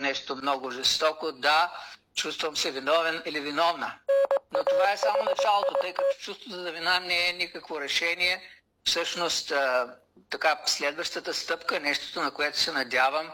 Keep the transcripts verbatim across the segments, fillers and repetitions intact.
нещо много жестоко. Да, чувствам се виновен или виновна. Но това е само началото, тъй като чувството за вина не е никакво решение. Всъщност, а, така, следващата стъпка, нещото, на което се надявам,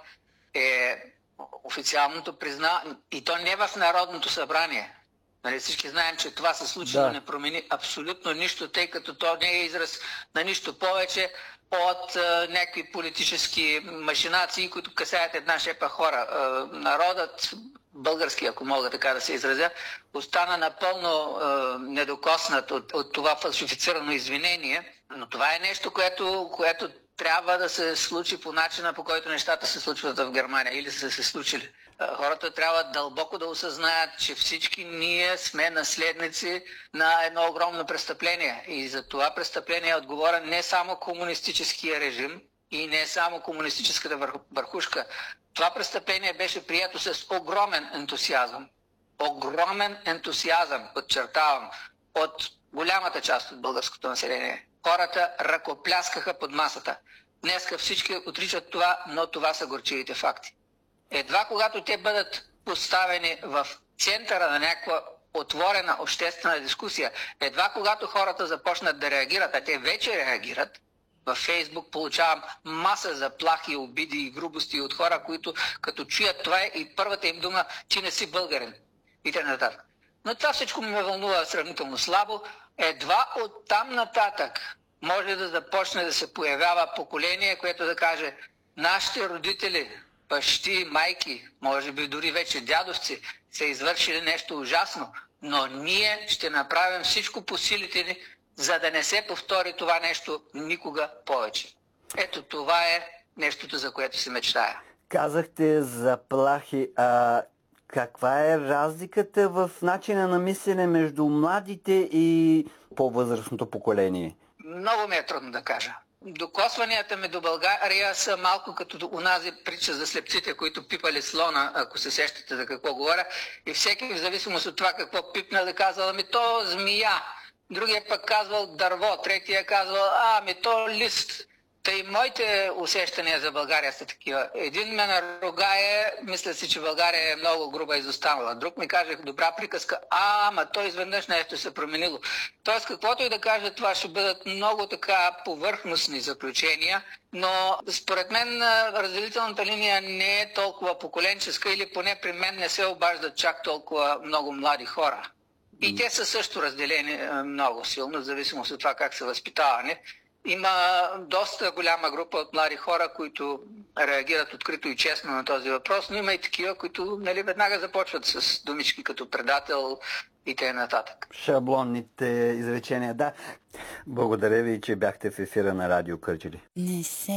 е официалното признаване, и то не в Народното събрание. Нали, всички знаем, че това се случи, да. Но не промени абсолютно нищо, тъй като то не е израз на нищо повече от а, някакви политически машинации, които касаят една шепа хора. А, народът, български, ако мога така да се изразя, остана напълно а, недокоснат от, от това фалшифицирано извинение, но това е нещо, което, което трябва да се случи по начина, по който нещата се случват в Германия или са се случили. Хората трябва дълбоко да осъзнаят, че всички ние сме наследници на едно огромно престъпление. И за това престъпление е отговорен не само комунистическия режим и не само комунистическата върхушка. Това престъпление беше прието с огромен ентусиазъм. Огромен ентусиазъм, подчертавам, от голямата част от българското население. Хората ръкопляскаха под масата. Днеска всички отричат това, но това са горчивите факти. Едва когато те бъдат поставени в центъра на някаква отворена обществена дискусия, едва когато хората започнат да реагират, а те вече реагират, във Фейсбук получавам маса заплахи, обиди и грубости от хора, които като чуят това и първата им дума, че не си българин. И т.н. Но това всичко ме вълнува сравнително слабо. Едва от там нататък може да започне да се появява поколение, което да каже: нашите родители, бащи, майки, може би дори вече дядовци, са извършили нещо ужасно, но ние ще направим всичко по силите ни, за да не се повтори това нещо никога повече. Ето това е нещото, за което се мечтая. Казахте заплахи. А каква е разликата в начина на мислене между младите и по-възрастното поколение? Много ми е трудно да кажа. Докосванията ми до България са малко като унази притча за слепците, които пипали слона, ако се сещате за какво говоря. И всеки, в зависимост от това какво пипна, да казал: ами то змия. Другия пък казвал дърво, третия казвал: а, ами то лист. Та и моите усещания за България са такива. Един ме наругае, мисля си, че България е много груба изостанала. Друг ми каже добра приказка: а, ама то изведнъж нещо се променило. Тоест, каквото и да кажа, това ще бъдат много така повърхностни заключения, но според мен разделителната линия не е толкова поколенческа, или поне при мен не се обаждат чак толкова много млади хора. И те са също разделени много силно, в зависимост от това как са възпитавани. Има доста голяма група от млади хора, които реагират открито и честно на този въпрос, но има и такива, които, нали, веднага започват с думички като предател и т.н. Шаблонните изречения, да. Благодаря ви, че бяхте в ефира на Радио Кърджали. Не се